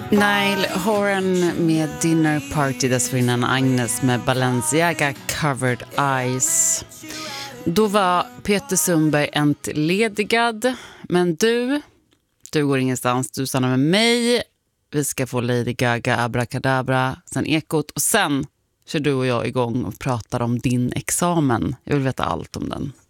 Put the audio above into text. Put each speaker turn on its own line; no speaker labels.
Niall Horan med Dinner Party, dessförinnan Agnes med Balenciaga Covered Eyes. Då var Peter Sundberg entledigad, men du går ingenstans, du stannar med mig. Vi ska få Lady Gaga, Abracadabra, sen Ekot och sen kör du och jag igång och pratar om din examen. Jag vill veta allt om den.